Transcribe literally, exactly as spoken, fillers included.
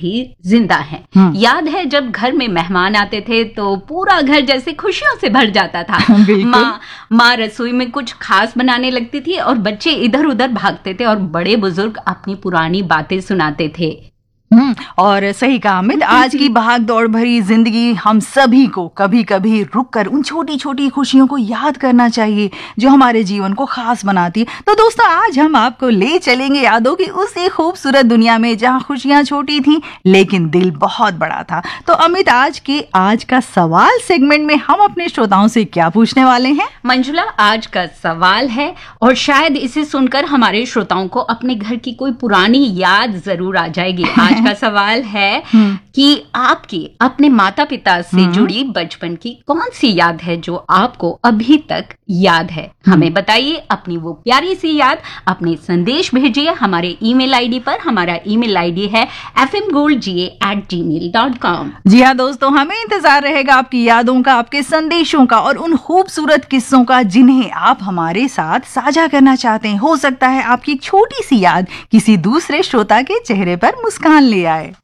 भी जिंदा हैं। याद है जब घर में मेहमान आते थे तो पूरा घर जैसे खुशियों से भर जाता था। माँ माँ रसोई में कुछ खास बनाने लगती थी और बच्चे इधर उधर भागते थे और बड़े बुजुर्ग अपनी पुरानी बातें सुनाते थे। हम्म और सही कहा अमित, आज की भाग दौड़ भरी जिंदगी हम सभी को कभी कभी रुककर उन छोटी छोटी खुशियों को याद करना चाहिए जो हमारे जीवन को खास बनाती है। तो दोस्तों, आज हम आपको ले चलेंगे यादों की उसी खूबसूरत दुनिया में जहां खुशियां छोटी थीं लेकिन दिल बहुत बड़ा था। तो अमित, आज के आज का सवाल सेगमेंट में हम अपने श्रोताओं से क्या पूछने वाले हैं? मंजुला, आज का सवाल है और शायद इसे सुनकर हमारे श्रोताओं को अपने घर की कोई पुरानी याद जरूर आ जाएगी। आज का सवाल है कि आपकी अपने माता पिता से जुड़ी बचपन की कौन सी याद है जो आपको अभी तक याद है। हमें बताइए अपनी वो प्यारी सी याद, अपने संदेश भेजिए हमारे ईमेल आईडी पर। हमारा ईमेल आईडी है एफ एम गोल्ड जी ए एट जी मेल डॉट कॉम। जी हाँ दोस्तों, हमें इंतजार रहेगा आपकी यादों का, आपके संदेशों का और उन खूबसूरत किस्सों का जिन्हें आप हमारे साथ साझा करना चाहते हैं। हो सकता है आपकी छोटी सी याद किसी दूसरे श्रोता के चेहरे पर मुस्कान ले आए।